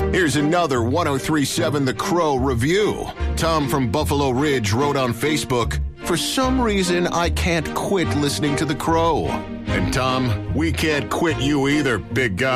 Here's another 103.7 The Crow review. Tom from Buffalo Ridge wrote on Facebook, "For some reason, I can't quit listening to The Crow." And Tom, we can't quit you either, big guy.